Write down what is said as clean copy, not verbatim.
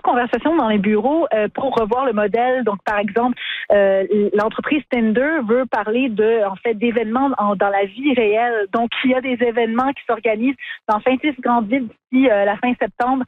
conversations dans les bureaux pour revoir le modèle. Donc, par exemple, l'entreprise Tinder veut parler d'événements dans la vie réelle. Donc, il y a des événements qui s'organisent dans 26 grandes villes d'ici la fin septembre